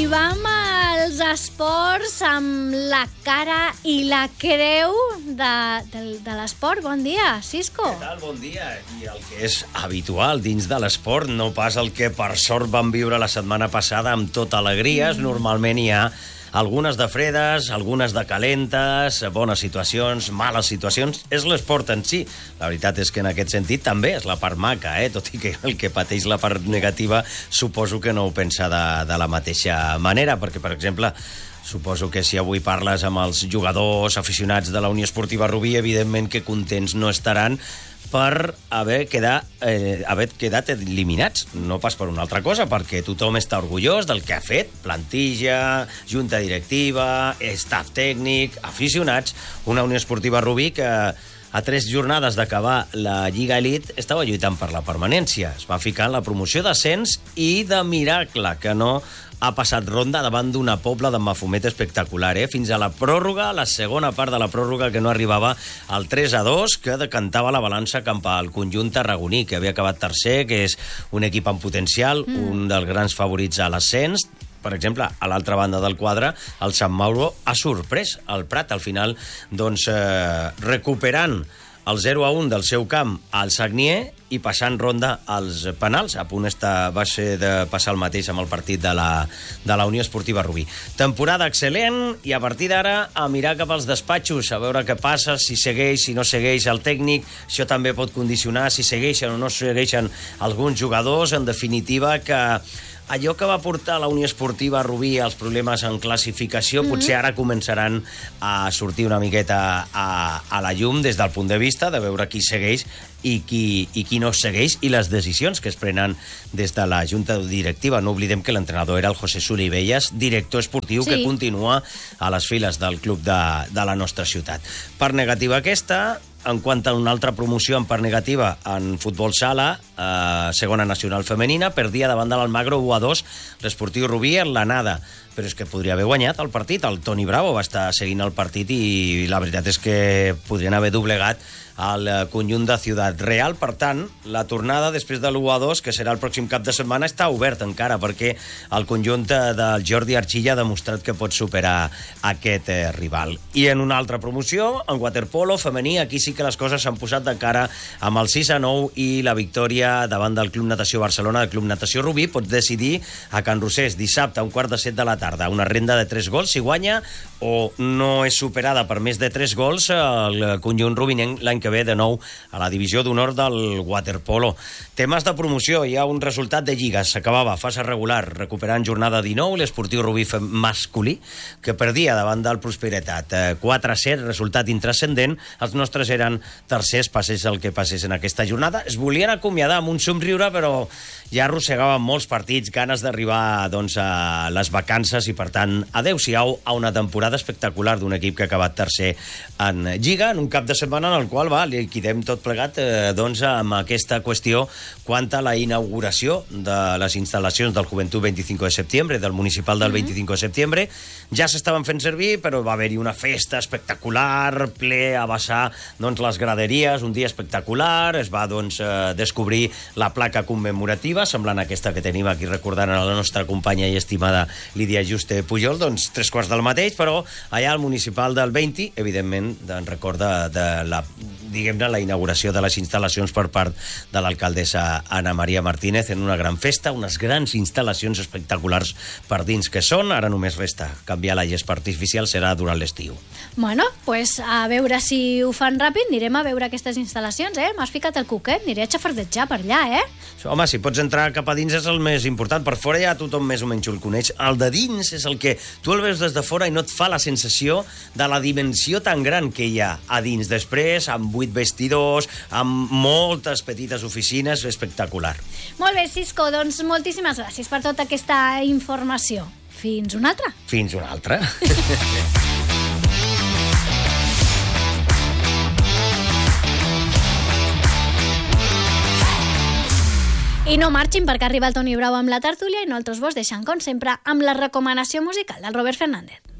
Arribam als esports amb la cara i la creu de l'esport. Bon dia, Cisco. Què tal? Bon dia. I el que és habitual dins de l'esport, no pas el que per sort vam viure la setmana passada amb tota alegries. Normalment hi ha algunes de fredes, algunes de calentes, bones situacions, males situacions. És l'esport en si. La veritat és que en aquest sentit també és la part maca, tot i que el que pateix la part negativa suposo que no ho pensa de la mateixa manera, perquè, per exemple, suposo que si avui parles amb els jugadors aficionats de la Unió Esportiva Rubí, evidentment que contents no estaran per haver quedat eliminats, no pas per una altra cosa, perquè tothom està orgullós del que ha fet, plantilla, junta directiva, staff tècnic, aficionats, una Unió Esportiva Rubí que a 3 jornades d'acabar la Lliga Elite estava lluitant per la permanència. Es va ficar en la promoció d'ascens i de miracle que no ha passat ronda davant d'una Pobla de Mafumet espectacular, fins a la pròrroga, la segona part de la pròrroga, que no arribava al 3-2, que decantava la balança cap al conjunt tarragoní, que havia acabat tercer, que és un equip amb potencial, un dels grans favorits a l'ascens. Per exemple, a l'altra banda del quadre, el Sant Mauro ha sorprès el Prat, al final, recuperant el 0-1 del seu camp al Sagnier i passant ronda als penals. A punt va ser de passar el mateix amb el partit de la Unió Esportiva Rubí. Temporada excel·lent i a partir d'ara a mirar cap als despatxos, a veure què passa, si segueix, si no segueix el tècnic. Això també pot condicionar si segueixen o no segueixen alguns jugadors. En definitiva, que allò que va portar la Unió Esportiva Rubí als problemes en classificació, potser ara començaran a sortir una miqueta a la llum des del punt de vista de veure qui segueix i qui no segueix, i les decisions que es prenen des de la junta directiva. No oblidem que l'entrenador era el José Solivelles, director esportiu, que continua a les files del club de la nostra ciutat. Per negativa aquesta, en quant a una altra promoció en part negativa en futbol sala, segona nacional femenina, perdia davant de l'Almagro 1-2 l'Esportiu Rubí en l'anada. Però és que podria haver guanyat el partit. El Toni Bravo va estar seguint el partit i la veritat és que podrien haver doblegat al conjunt de Ciutat Real. Per tant, la tornada després de l'1-2, que serà el pròxim cap de setmana, està obert encara, perquè el conjunt del Jordi Archilla ha demostrat que pot superar aquest rival. I en una altra promoció, en waterpolo femení, aquí sí que les coses s'han posat de cara amb el 6-9 i la victòria davant del Club Natació Barcelona, del Club Natació Rubí. Pots decidir a Can Rosés dissabte a 6:45 de la tarda una renda de 3 gols si guanya, o no és superada per més de 3 gols el conjunt rubinenc l'any que ve de nou a la divisió d'honor del waterpolo. Temes de promoció, hi ha un resultat de Lliga, s'acabava, fase regular, recuperant jornada 19, l'Esportiu Rubí masculí, que perdia davant del Prosperitat 4-7, resultat intrascendent. Els nostres eren tercers, passés el que passés en aquesta jornada. Es volien acomiadar amb un somriure, però ja arrossegaven molts partits, ganes d'arribar a les vacances, i per tant, adeu-siau a una temporada espectacular d'un equip que ha acabat tercer en Lliga, en un cap de setmana en el qual liquidem tot plegat amb aquesta qüestió quant a la inauguració de les instal·lacions del Joventut 25 de setembre, del municipal del 25 de setembre. Ja s'estaven fent servir, però va haver-hi una festa espectacular, ple a vessar les graderies, un dia espectacular. Es va descobrir la placa commemorativa, semblant a aquesta que tenim aquí, recordant a la nostra companya i estimada Lídia Juste Pujol, 3:15 del mateix, però allà al municipal del 20, evidentment, en record de la inauguració de les instal·lacions per part de l'alcaldessa Ana María Martínez, en una gran festa, unes grans instal·lacions espectaculars per dins que són. Ara només resta canviar la gespa artificial, serà durant l'estiu. Bueno, pues a veure si ho fan ràpid, anirem a veure aquestes instal·lacions, M'has ficat el cuquet, aniré a xafardejar per allà, Home, si pots entrar cap a dins és el més important. Per fora ja tothom més o menys el coneix. El de dins és el que tu el veus des de fora i no et fa la sensació de la dimensió tan gran que hi ha a dins. Després, amb 8 vestidors, amb moltes petites oficines, espectacular. Molt bé, Cisco, doncs moltíssimes gràcies per tota aquesta informació. Fins una altra. Fins una altra. I no marxin, perquè arriba el Toni Bravo amb la tertúlia i nosaltres vos deixem, com sempre, amb la recomanació musical del Robert Fernández.